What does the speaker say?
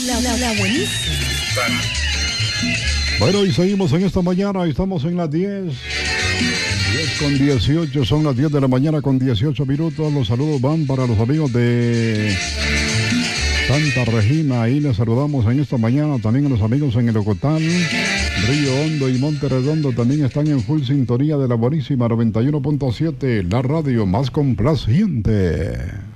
La buenísima. Bueno, y seguimos en esta mañana, estamos en las 10 con 18, son las 10 de la mañana con 18 minutos. Los saludos van para los amigos de Santa Regina, ahí les saludamos en esta mañana. También a los amigos en el Ocotán, Río Hondo y Monte Redondo también están en full sintonía de la buenísima 91.7, la radio más complaciente.